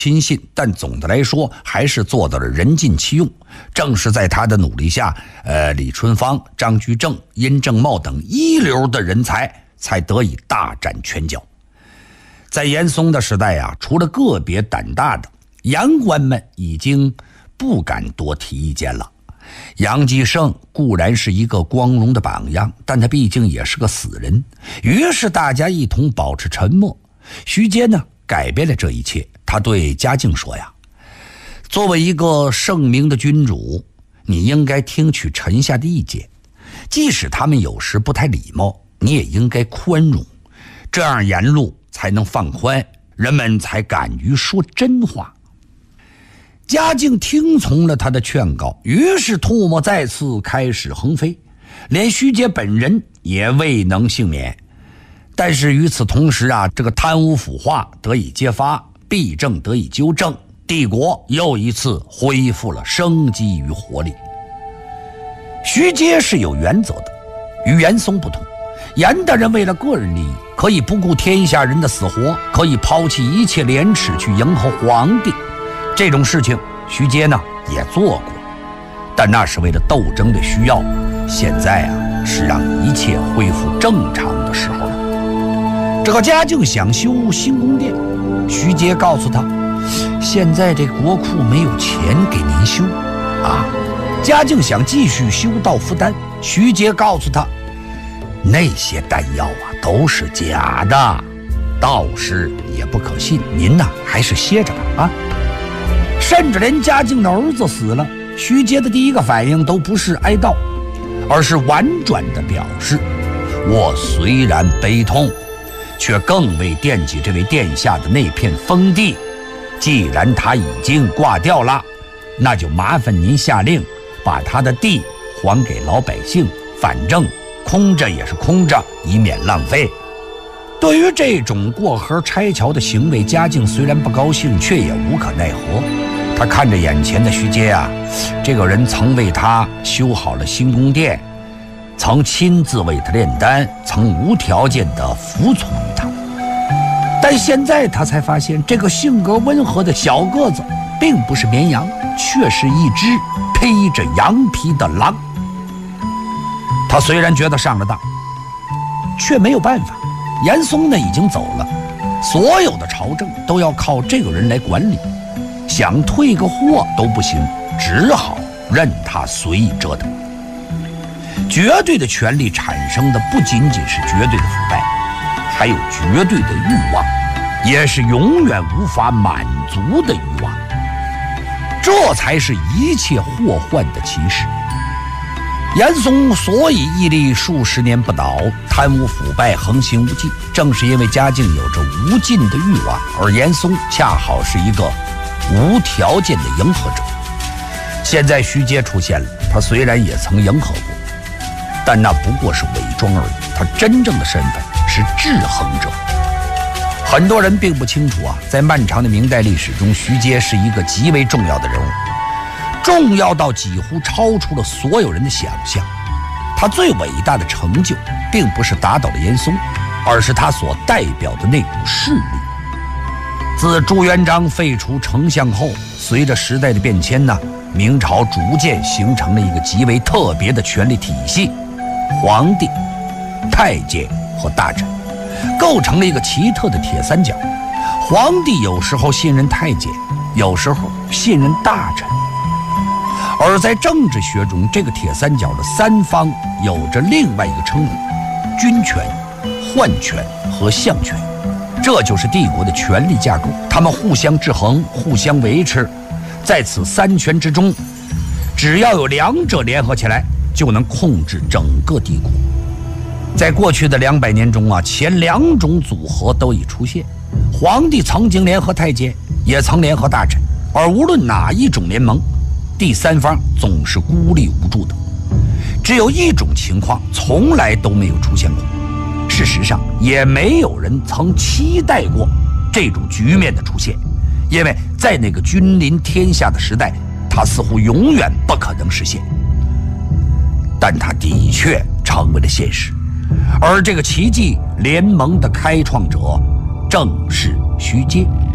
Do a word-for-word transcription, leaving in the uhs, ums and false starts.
亲信，但总的来说还是做到了人尽其用。正是在他的努力下，呃，李春芳、张居正、殷正茂等一流的人才才得以大展拳脚。在严嵩的时代啊，除了个别胆大的洋官们已经不敢多提意见了。杨继盛固然是一个光荣的榜样，但他毕竟也是个死人，于是大家一同保持沉默。徐阶呢，改变了这一切。他对嘉靖说呀，作为一个圣明的君主，你应该听取臣下的意见，即使他们有时不太礼貌，你也应该宽容，这样言路才能放宽，人们才敢于说真话。嘉靖听从了他的劝告，于是唾沫再次开始横飞，连徐阶本人也未能幸免。但是与此同时啊，这个贪污腐化得以揭发，弊政得以纠正，帝国又一次恢复了生机与活力。徐阶是有原则的，与严嵩不同。严大人为了个人利益，可以不顾天下人的死活，可以抛弃一切廉耻去迎合皇帝，这种事情徐阶呢也做过，但那是为了斗争的需要。现在啊，是让一切恢复正常的时候了。这个嘉靖想修新宫殿，徐阶告诉他，现在这国库没有钱给您修啊。嘉靖想继续修道服丹，徐阶告诉他，那些丹药啊都是假的，道士也不可信，您呐还是歇着吧啊。甚至连嘉靖的儿子死了，徐阶的第一个反应都不是哀悼，而是婉转地表示，我虽然悲痛，却更为惦记这位殿下的那片封地，既然他已经挂掉了，那就麻烦您下令把他的地还给老百姓，反正空着也是空着，以免浪费。对于这种过河拆桥的行为，嘉靖虽然不高兴，却也无可奈何。他看着眼前的徐阶啊，这个人曾为他修好了新宫殿，曾亲自为他炼丹，曾无条件地服从于他。但现在他才发现，这个性格温和的小个子并不是绵羊，却是一只披着羊皮的狼。他虽然觉得上了当，却没有办法。严嵩呢已经走了，所有的朝政都要靠这个人来管理，想退个货都不行，只好任他随意折腾。绝对的权力产生的不仅仅是绝对的腐败，还有绝对的欲望，也是永远无法满足的欲望，这才是一切祸患的起始。严嵩所以屹立数十年不倒，贪污腐败横行无忌，正是因为嘉靖有着无尽的欲望，而严嵩恰好是一个无条件的迎合者。现在徐阶出现了，他虽然也曾迎合过，但那不过是伪装而已，他真正的身份是制衡者。很多人并不清楚啊，在漫长的明代历史中，徐阶是一个极为重要的人物，重要到几乎超出了所有人的想象。他最伟大的成就并不是打倒了严嵩，而是他所代表的那股势力。自朱元璋废除丞相后，随着时代的变迁呢，明朝逐渐形成了一个极为特别的权力体系，皇帝、太监和大臣构成了一个奇特的铁三角。皇帝有时候信任太监，有时候信任大臣。而在政治学中，这个铁三角的三方有着另外一个称呼：军权、宦权和相权。这就是帝国的权力架构，他们互相制衡，互相维持。在此三权之中，只要有两者联合起来，就能控制整个帝国。在过去的两百年中啊，前两种组合都已出现。皇帝曾经联合太监，也曾联合大臣，而无论哪一种联盟，第三方总是孤立无助的。只有一种情况从来都没有出现过，事实上也没有人曾期待过这种局面的出现，因为在那个君临天下的时代，它似乎永远不可能实现。但它的确成为了现实，而这个奇迹联盟的开创者正是徐阶。